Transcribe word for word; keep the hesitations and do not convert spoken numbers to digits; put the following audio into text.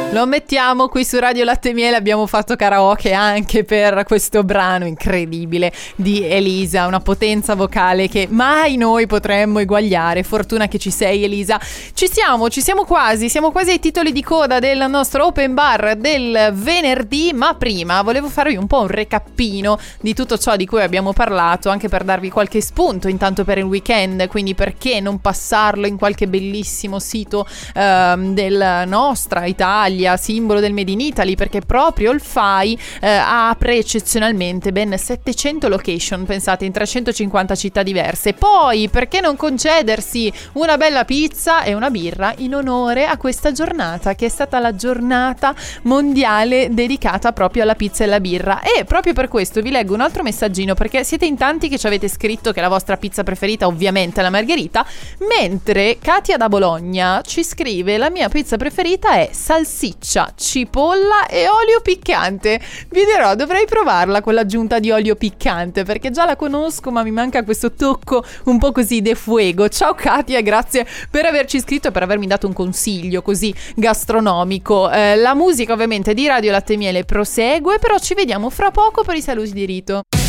Lo ammettiamo, qui su Radio Latte e Miele abbiamo fatto karaoke anche per questo brano incredibile di Elisa, una potenza vocale che mai noi potremmo eguagliare. Fortuna che ci sei, Elisa. Ci siamo, ci siamo quasi, siamo quasi ai titoli di coda del nostro open bar del venerdì, ma prima volevo farvi un po' un recappino di tutto ciò di cui abbiamo parlato, anche per darvi qualche spunto intanto per il weekend, quindi perché non passarlo in qualche bellissimo sito ehm, della nostra Italia, simbolo del Made in Italy, perché proprio il F A I eh, apre eccezionalmente ben settecento location, pensate, in trecentocinquanta città diverse. Poi perché non concedersi una bella pizza e una birra in onore a questa giornata, che è stata la giornata mondiale dedicata proprio alla pizza e alla birra. E proprio per questo vi leggo un altro messaggino, perché siete in tanti che ci avete scritto che la vostra pizza preferita ovviamente è la margherita, mentre Katia da Bologna ci scrive: la mia pizza preferita è salsiccia, cipolla e olio piccante. Vi dirò, dovrei provarla con l'aggiunta di olio piccante, perché già la conosco, ma mi manca questo tocco un po' così de fuego. Ciao Katia, grazie per averci scritto e per avermi dato un consiglio così gastronomico. Eh, la musica ovviamente di Radio Latte e Miele prosegue, però ci vediamo fra poco per i saluti di rito.